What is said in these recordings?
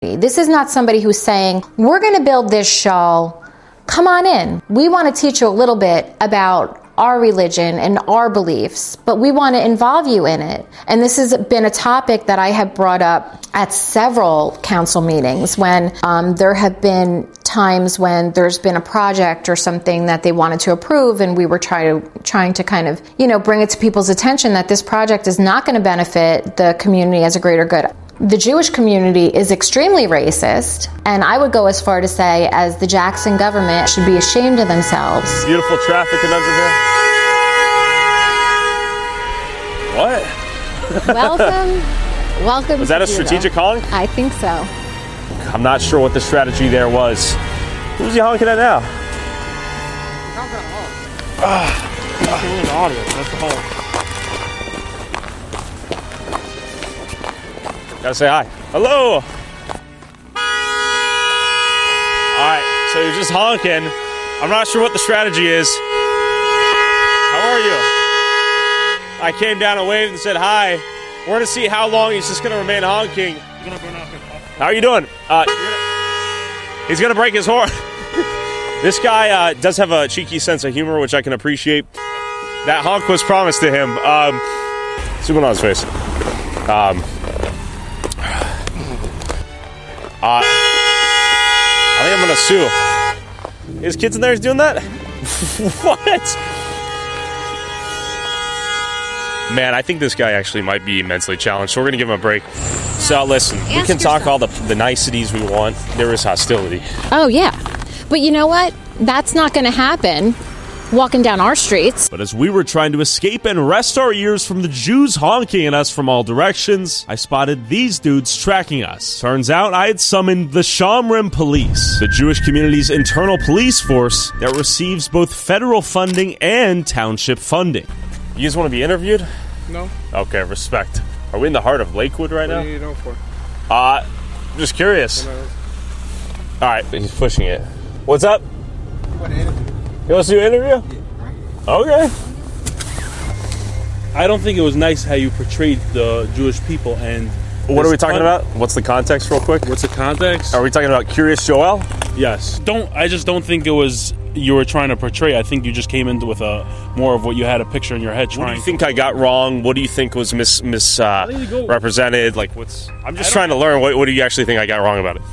This is not somebody who's saying, we're going to build this show. Come on in. We want to teach you a little bit about our religion and our beliefs, but we want to involve you in it. And this has been a topic that I have brought up at several council meetings when there have been times when there's been a project or something that they wanted to approve, and we were trying to kind of, bring it to people's attention that this project is not going to benefit the community as a greater good. The Jewish community is extremely racist, and I would go as far to say as the Jackson government should be ashamed of themselves. Beautiful traffic conundrum here. What? Welcome. Was that a strategic honk? I think so. I'm not sure what the strategy there was. Who's he honking at now? He's the audience. That's the whole. Gotta say hi. Hello! Alright, so you're just honking. I'm not sure what the strategy is. How are you? I came down and waved and said hi. We're gonna see how long he's just gonna remain honking. How are you doing? He's gonna break his horn. This guy does have a cheeky sense of humor, which I can appreciate. That honk was promised to him. Zoom in on his face. I think I'm gonna sue. His kids in there is doing that? What? Man, I think this guy actually might be mentally challenged, so we're gonna give him a break. So listen, we can talk all the niceties we want. There is hostility. Oh yeah, but you know what? That's not gonna happen walking down our streets. But as we were trying to escape and rest our ears from the Jews honking at us from all directions, I spotted these dudes tracking us. Turns out I had summoned the Shomrim Police, the Jewish community's internal police force that receives both federal funding and township funding. You guys want to be interviewed? No. Okay, respect. Are we in the heart of Lakewood right now? What do you know for? I'm just curious. Alright, he's pushing it. What's up? What interview? You want to do an interview? Yeah. Okay. I don't think it was nice how you portrayed the Jewish people. And what are we talking about? What's the context, real quick? What's the context? Are we talking about Curious Joel? Yes. I just don't think it was you were trying to portray. I think you just came into with a more of what you had a picture in your head. What do you think I got wrong? What do you think was misrepresented? I'm just trying to learn. What do you actually think I got wrong about it?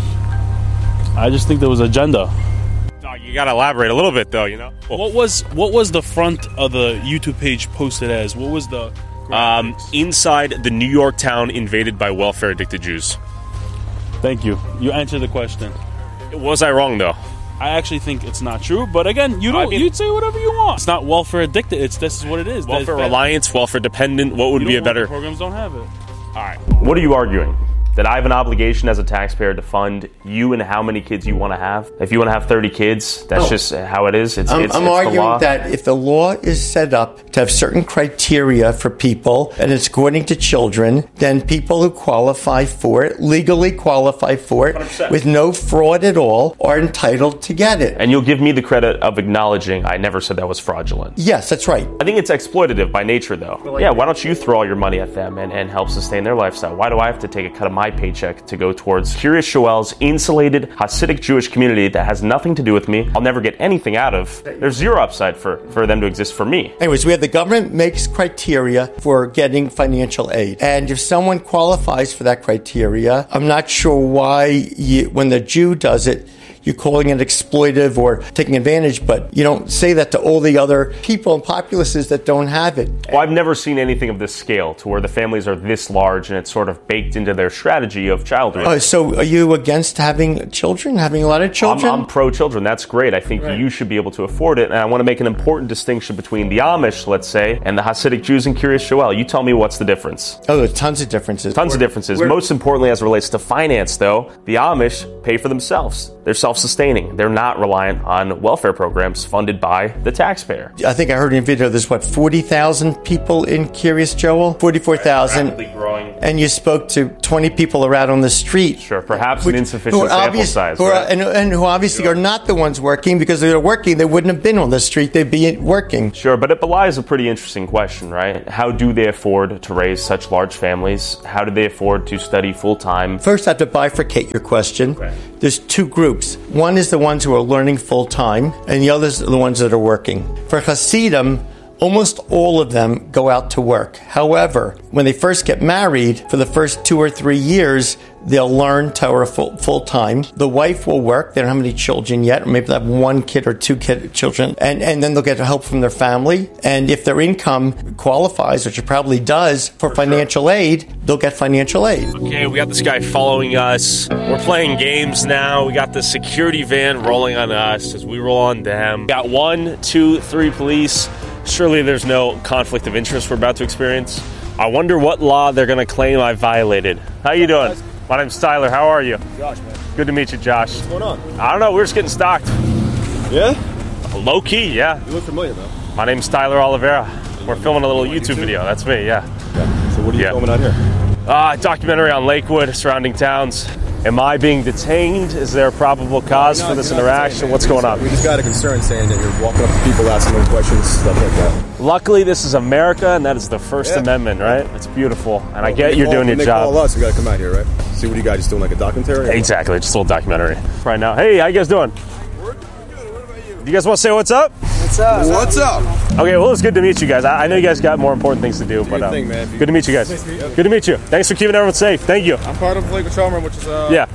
I just think there was agenda. You gotta elaborate a little bit, though. What was the front of the YouTube page posted as? What was the inside the New York town invaded by welfare addicted Jews? Thank you. You answered the question. Was I wrong though? I actually think it's not true, but again, you'd say whatever you want. It's not welfare addicted. This is what it is. Welfare reliance, welfare dependent. What would be a better? Programs don't have it. All right. What are you arguing? That I have an obligation as a taxpayer to fund you and how many kids you want to have? If you want to have 30 kids, that's just how it is. I'm arguing that if the law is set up to have certain criteria for people, and it's according to children, then people who qualify for it, legally qualify for it, 100%. with no fraud at all, are entitled to get it. And you'll give me the credit of acknowledging I never said that was fraudulent. Yes, that's right. I think it's exploitative by nature, though. Why don't you throw all your money at them and help sustain their lifestyle? Why do I have to take a cut of my paycheck to go towards Curious Joel's insulated Hasidic Jewish community that has nothing to do with me? I'll never get anything out of. There's zero upside for them to exist for me. Anyways, we have the government makes criteria for getting financial aid. And if someone qualifies for that criteria, I'm not sure why when the Jew does it, you're calling it exploitive or taking advantage, but you don't say that to all the other people and populaces that don't have it. Well, I've never seen anything of this scale to where the families are this large and it's sort of baked into their strategy of child raising. So are you against having children, having a lot of children? I'm pro-children. That's great. I think you should be able to afford it. And I want to make an important distinction between the Amish, let's say, and the Hasidic Jews and Curious Joel. You tell me what's the difference. Oh, there's tons of differences. Tons of differences. Most importantly, as it relates to finance, though, the Amish pay for themselves. They're self-sustaining. They're not reliant on welfare programs funded by the taxpayer. I think I heard in a video there's 40,000 people in Curious Joel? 44,000. Rapidly growing. and you spoke to 20 people around on the street. Sure, perhaps an insufficient sample size. And who obviously are not the ones working, because if they're working, they wouldn't have been on the street, they'd be working. Sure, but it belies a pretty interesting question, right? How do they afford to raise such large families? How do they afford to study full-time? First, I have to bifurcate your question. Okay. There's two groups. One is the ones who are learning full-time, and the others are the ones that are working. For Hasidim, almost all of them go out to work. However, when they first get married, for the first 2 or 3 years, they'll learn Torah full-time. The wife will work. They don't have any children yet, or maybe they have 1 kid or 2 children. And then they'll get help from their family. And if their income qualifies, which it probably does, for financial aid, they'll get financial aid. Okay, we got this guy following us. We're playing games now. We got the security van rolling on us as we roll on them. We got 1, 2, 3 police. Surely there's no conflict of interest we're about to experience. I wonder what law they're going to claim I violated. How you doing? My name's Tyler. How are you? Josh, man. Good to meet you, Josh. What's going on? I don't know. We're just getting stalked. Yeah? Low key, yeah. You look familiar, though. My name's Tyler Oliveira. We're filming a little YouTube video. That's me, yeah. So what are you filming out here? Documentary on Lakewood, surrounding towns. Am I being detained? Is there a probable cause for this interaction? What's going on? We just got a concern saying that you're walking up to people, asking them questions, stuff like that. Luckily, this is America, and that is the First Amendment, right? It's beautiful, and I get you're doing your job. Call us, we got to come out here, right? See what you guys just doing, like a documentary? Exactly, just a little documentary. Right now. Hey, how you guys doing? We're good. What about you? You guys want to say what's up? What's up? What's up? Okay, well, it's good to meet you guys. I know you guys got more important things to do, but thing, man. good to meet you guys. Good to meet you. Thanks for keeping everyone safe. Thank you. I'm part of Lakewood Shomron, which is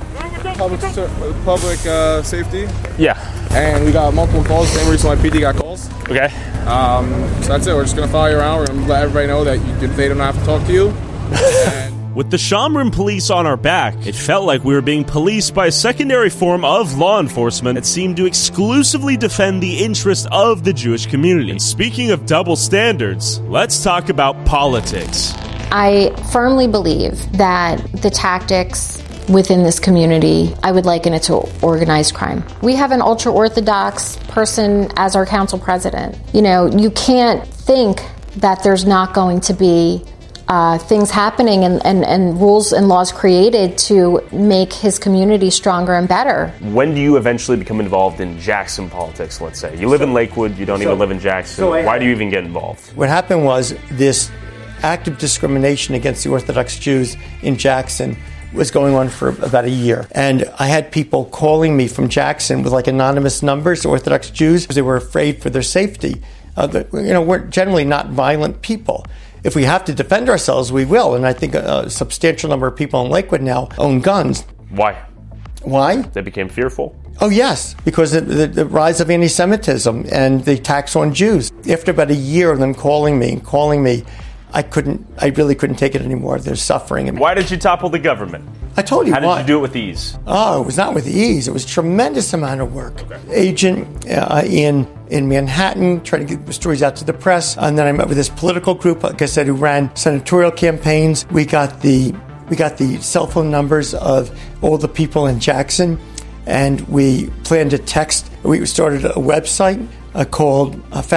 public safety. Yeah. And we got multiple calls. Same reason why PD got calls. Okay. So that's it. We're just going to follow you around. We're going to let everybody know that they don't have to talk to you. With the Shomron police on our back, it felt like we were being policed by a secondary form of law enforcement that seemed to exclusively defend the interests of the Jewish community. And speaking of double standards, let's talk about politics. I firmly believe that the tactics within this community, I would liken it to organized crime. We have an ultra-Orthodox person as our council president. You know, you can't think that there's not going to be things happening and rules and laws created to make his community stronger and better. When do you eventually become involved in Jackson politics, let's say? You live in Lakewood, you don't even live in Jackson. Why do you even get involved? What happened was this active discrimination against the Orthodox Jews in Jackson was going on for about a year. And I had people calling me from Jackson with like anonymous numbers, Orthodox Jews, because they were afraid for their safety. We're generally not violent people. If we have to defend ourselves, we will. And I think a substantial number of people in Lakewood now own guns. Why? Why? They became fearful. Oh, yes, because of the rise of anti-Semitism and the attacks on Jews. After about a year of them calling me, I really couldn't take it anymore. They're suffering. Why did you topple the government? I told you. How did you do it with ease? Oh, it was not with ease. It was a tremendous amount of work. Okay. Agent in Manhattan, trying to get stories out to the press. And then I met with this political group, like I said, who ran senatorial campaigns. We got the cell phone numbers of all the people in Jackson, and we planned to text. We started a website called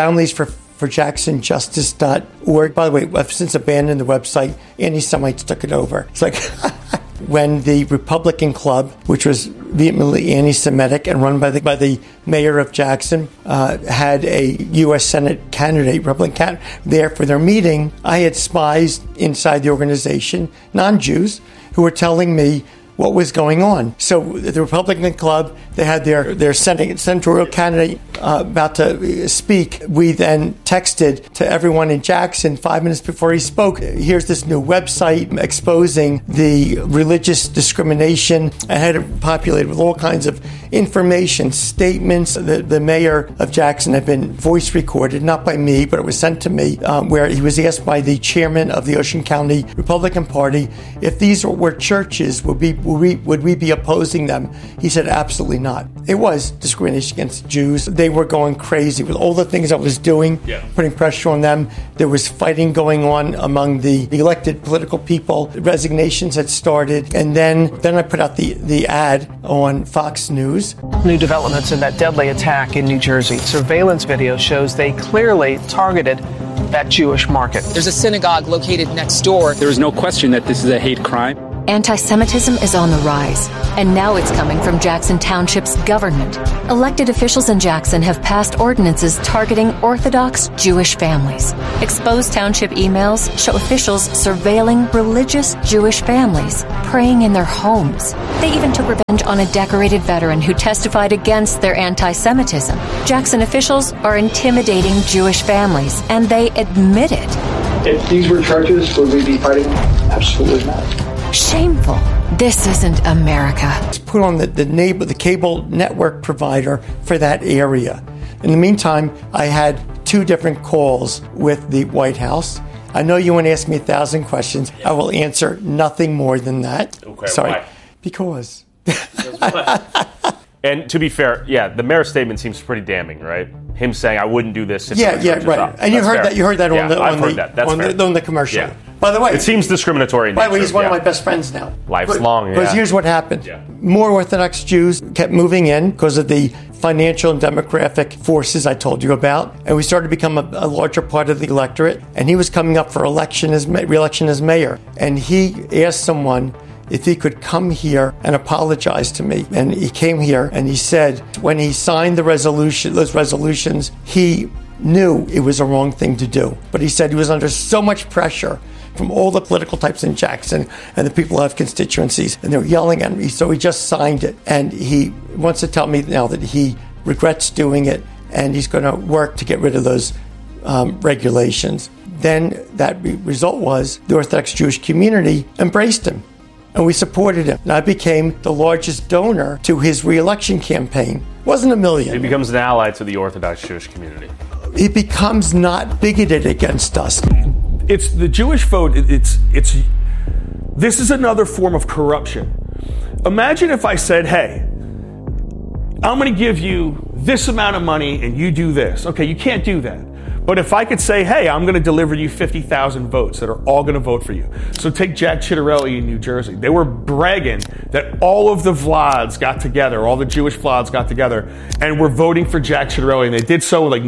FamiliesForJacksonJustice.org. By the way, I've since abandoned the website. Anti-Semites took it over. It's like when the Republican Club, which was vehemently anti-Semitic and run by the mayor of Jackson, had a U.S. Senate candidate, Republican candidate, there for their meeting, I had spies inside the organization, non-Jews, who were telling me what was going on. So the Republican Club, they had their senatorial candidate about to speak. We then texted to everyone in Jackson 5 minutes before he spoke, here's this new website exposing the religious discrimination. I had it populated with all kinds of information, statements. The mayor of Jackson had been voice recorded, not by me, but it was sent to me, where he was asked by the chairman of the Ocean County Republican Party if these were churches, would we be opposing them? He said, absolutely not. It was discrimination against Jews. They were going crazy with all the things I was doing, putting pressure on them. There was fighting going on among the elected political people. Resignations had started. And then I put out the ad on Fox News. New developments in that deadly attack in New Jersey. Surveillance video shows they clearly targeted that Jewish market. There's a synagogue located next door. There is no question that this is a hate crime. Anti-Semitism is on the rise, and now it's coming from Jackson Township's government. Elected officials in Jackson have passed ordinances targeting Orthodox Jewish families. Exposed Township emails show officials surveilling religious Jewish families, praying in their homes. They even took revenge on a decorated veteran who testified against their anti-Semitism. Jackson officials are intimidating Jewish families, and they admit it. If these were charges, would we be fighting? Absolutely not. Shameful. This isn't America. It's put on the cable network provider for that area. In the meantime, I had 2 different calls with the White House. I know you want to ask me 1,000 questions. I will answer nothing more than that. Okay, sorry. Why? Because. And to be fair, the mayor's statement seems pretty damning, right? Him saying, "I wouldn't do this." Right. And you heard that on the commercial. Yeah. By the way, it seems discriminatory. By the way, he's one of my best friends now. Life's long. Because here's what happened: more Orthodox Jews kept moving in because of the financial and demographic forces I told you about, and we started to become a larger part of the electorate. And he was coming up for re-election as mayor, and he asked someone if he could come here and apologize to me. And he came here and he said when he signed those resolutions, he knew it was a wrong thing to do. But he said he was under so much pressure from all the political types in Jackson and the people who have constituencies, and they were yelling at me. So he just signed it. And he wants to tell me now that he regrets doing it and he's going to work to get rid of those regulations. Then that result was the Orthodox Jewish community embraced him. And we supported him. And I became the largest donor to his re-election campaign. Wasn't $1 million. He becomes an ally to the Orthodox Jewish community. He becomes not bigoted against us. It's the Jewish vote. This is another form of corruption. Imagine if I said, "Hey, I'm going to give you this amount of money and you do this." Okay, you can't do that. But if I could say, "Hey, I'm going to deliver you 50,000 votes that are all going to vote for you." So take Jack Ciattarelli in New Jersey. They were bragging that all of the Vlads got together, all the Jewish Vlads got together, and were voting for Jack Ciattarelli, and they did so with like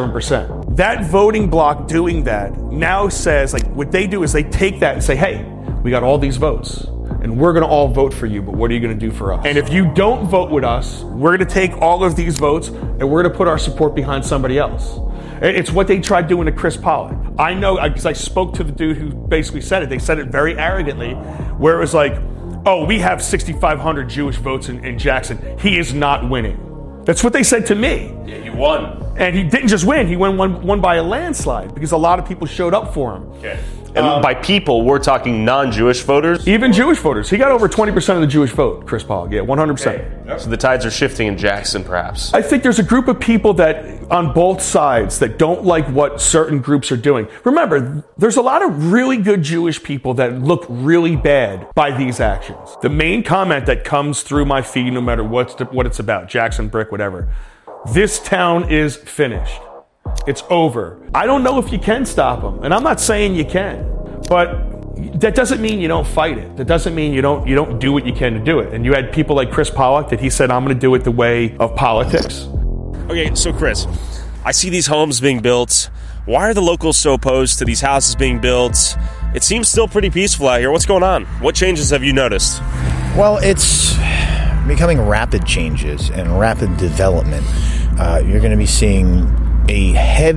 97%. That voting bloc doing that now says, like, what they do is they take that and say, "Hey, we got all these votes, and we're going to all vote for you, but what are you going to do for us? And if you don't vote with us, we're going to take all of these votes, and we're going to put our support behind somebody else." It's what they tried doing to Chris Pollock. I know, because I spoke to the dude who basically said it. They said it very arrogantly, where it was like, "Oh, we have 6,500 Jewish votes in Jackson. He is not winning." That's what they said to me. Yeah, he won. And he didn't just win. He won by a landslide because a lot of people showed up for him. Okay. And by people, we're talking non-Jewish voters? Even Jewish voters. He got over 20% of the Jewish vote, Chris Pollock. Yeah, 100%. Okay. So the tides are shifting in Jackson, perhaps. I think there's a group of people that, on both sides, that don't like what certain groups are doing. Remember, there's a lot of really good Jewish people that look really bad by these actions. The main comment that comes through my feed, no matter what it's about, Jackson, Brick, whatever, this town is finished. It's over. I don't know if you can stop them, and I'm not saying you can, but that doesn't mean you don't fight it. That doesn't mean you don't do what you can to do it. And you had people like Chris Pollock that he said, "I'm going to do it the way of politics." Okay, so Chris, I see these homes being built. Why are the locals so opposed to these houses being built? It seems still pretty peaceful out here. What's going on? What changes have you noticed? Well, it's becoming rapid changes and rapid development. You're going to be seeing a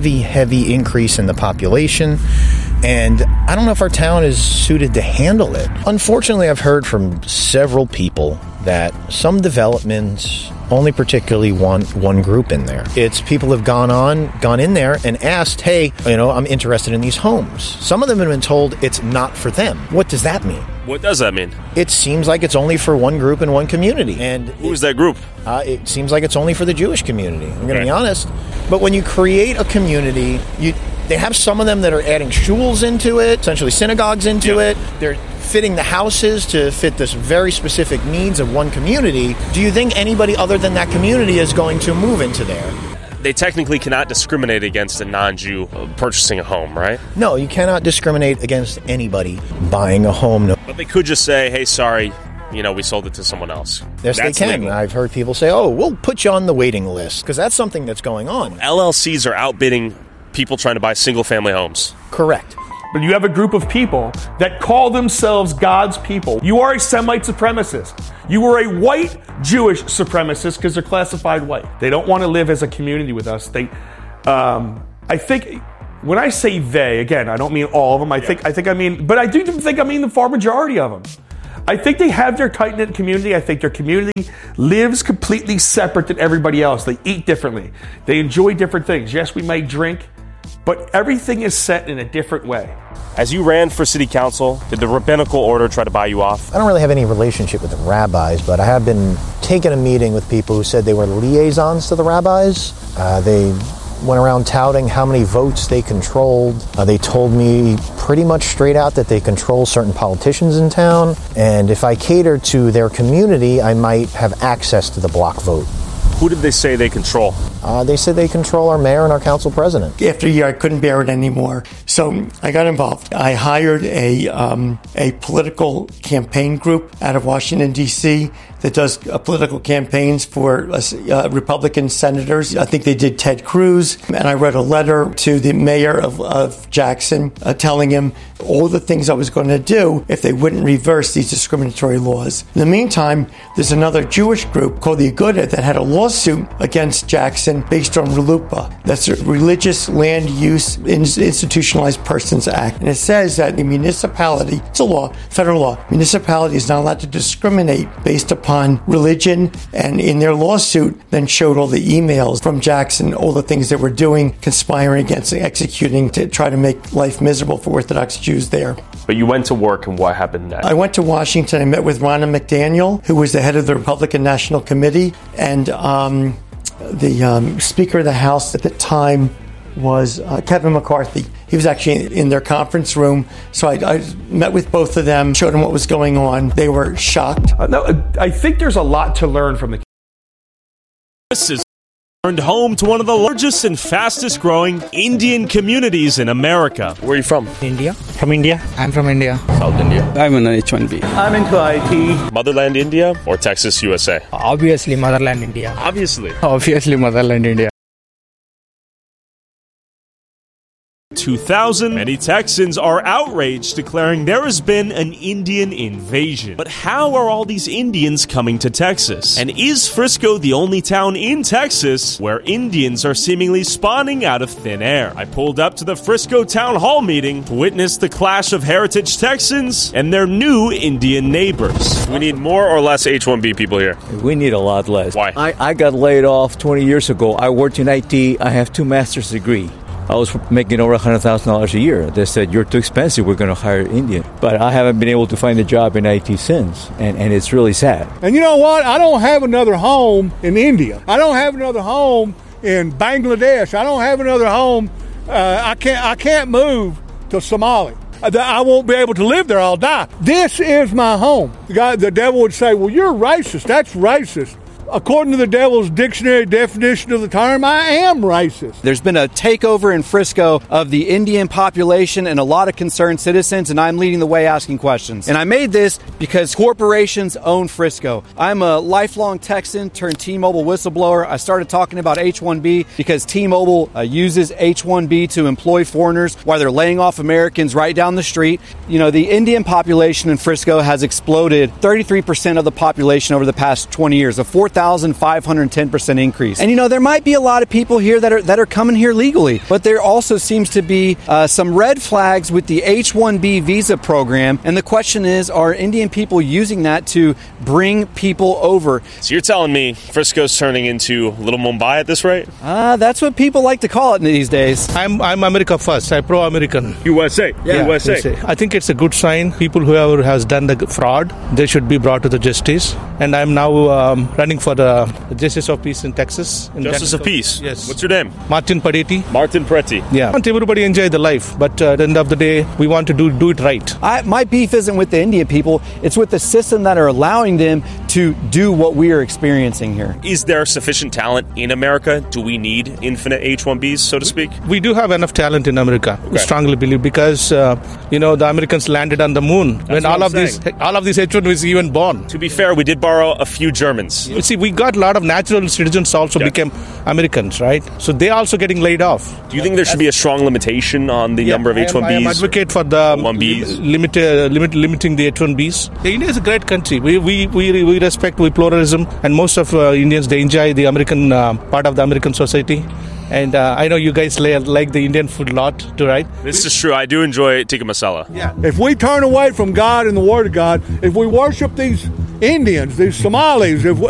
heavy increase in the population, and I don't know if our town is suited to handle it. Unfortunately, I've heard from several people that some developments only particularly want one group in there. It's people have gone in there and asked, "Hey, I'm interested in these homes." Some of them have been told it's not for them. What does that mean? What does that mean? It seems like it's only for one group in one community. And who is that group? It seems like it's only for the Jewish community. I'm going to be honest. But when you create a community, they have some of them that are adding shuls into it, essentially synagogues into it. They're fitting the houses to fit this very specific needs of one community. Do you think anybody other than that community is going to move into there? They technically cannot discriminate against a non-Jew purchasing a home, right? No, you cannot discriminate against anybody buying a home. No. But they could just say, "Hey, sorry, we sold it to someone else." Yes, that's they can. Legal. I've heard people say, "Oh, we'll put you on the waiting list," because that's something that's going on. LLCs are outbidding people trying to buy single-family homes. Correct. But you have a group of people that call themselves God's people. You are a Semite supremacist. You are a white Jewish supremacist because they're classified white. They don't want to live as a community with us. I think when I say they, again, I don't mean all of them. I think I mean the far majority of them. I think they have their tight-knit community. I think their community lives completely separate than everybody else. They eat differently. They enjoy different things. Yes, we might drink, but everything is set in a different way. As you ran for city council, did the rabbinical order try to buy you off? I don't really have any relationship with the rabbis, but I have been taking a meeting with people who said they were liaisons to the rabbis. They went around touting how many votes they controlled. They told me pretty much straight out that they control certain politicians in town, and if I cater to their community, I might have access to the block vote. Who did they say they control? They said they control our mayor and our council president. After a year, I couldn't bear it anymore, so I got involved. I hired a political campaign group out of Washington, D.C. that does political campaigns for Republican senators. I think they did Ted Cruz, and I wrote a letter to the mayor of Jackson telling him all the things I was going to do if they wouldn't reverse these discriminatory laws. In the meantime, there's another Jewish group called the Aguda that had a lawsuit against Jackson based on RLUIPA. That's a Religious Land Use Institutionalized Persons Act. And it says that the municipality, it's a law, federal law, municipality is not allowed to discriminate based upon religion, and in their lawsuit then showed all the emails from Jackson, all the things that we're doing, conspiring against and executing to try to make life miserable for Orthodox Jews there. But you went to work, and what happened next? I went to Washington. I met with Ronna McDaniel, who was the head of the Republican National Committee, and the Speaker of the House at the time was Kevin McCarthy. He was actually in their conference room. So I met with both of them, showed them what was going on. They were shocked. I think there's a lot to learn from the... This is turned home to one of the largest and fastest growing Indian communities in America. Where are you from? India. From India. I'm from India. South India. I'm an H1B. I'm into IT. Motherland India or Texas, USA? Obviously Motherland India. Obviously Motherland India. 2000, many Texans are outraged, declaring there has been an Indian invasion. But how are all these Indians coming to Texas? And is Frisco the only town in Texas where Indians are seemingly spawning out of thin air? I pulled up to the Frisco Town Hall meeting to witness the clash of heritage Texans and their new Indian neighbors. We need more or less H-1B people here? We need a lot less. Why? I got laid off 20 years ago. I worked in IT. I have 2 master's degrees. I was making over $100,000 a year. They said, you're too expensive, we're going to hire Indian. But I haven't been able to find a job in IT since, and it's really sad. And you know what? I don't have another home in India. I don't have another home in Bangladesh. I don't have another home. I can't move to Somalia. I won't be able to live there. I'll die. This is my home. The devil would say, well, you're racist. That's racist. According to the devil's dictionary definition of the term, I am racist. There's been a takeover in Frisco of the Indian population and a lot of concerned citizens, and I'm leading the way asking questions. And I made this because corporations own Frisco. I'm a lifelong Texan turned T-Mobile whistleblower. I started talking about H-1B because T-Mobile uses H-1B to employ foreigners while they're laying off Americans right down the street. You know, the Indian population in Frisco has exploded 33% of the population over the past 20 years, a 4,510% increase. And you know, there might be a lot of people here that are coming here legally, but there also seems to be some red flags with the H-1B visa program. And the question is, are Indian people using that to bring people over? So you're telling me Frisco's turning into Little Mumbai at this rate? That's what people like to call it these days. I'm America first. I'm pro-American. USA. Yeah. USA. I think it's a good sign. People whoever has done the fraud, they should be brought to the justice. And I'm now running for the Justice of Peace in Texas. Justice of Peace? Yes. What's your name? Martin Paretti. Martin Paretti. Yeah. I want everybody enjoy the life, but at the end of the day, we want to do it right. My beef isn't with the Indian people. It's with the system that are allowing them to do what we are experiencing here. Is there sufficient talent in America? Do we need infinite H-1Bs, so to speak? We do have enough talent in America. Okay. We strongly believe because the Americans landed on the moon when all of these H-1Bs even born. To be fair, we did borrow a few Germans. You see, we got a lot of natural citizens also became Americans, right? So they also getting laid off. Do you think there should be a strong limitation on the number of H-1Bs? I am advocate for the limiting the H-1Bs. India is a great country. We respect pluralism, and most of Indians, they enjoy the American part of the American society. And I know you guys like the Indian food a lot too, right? This is true. I do enjoy tikka masala. Yeah. If we turn away from God and the Word of God, if we worship these Indians, these Somalis,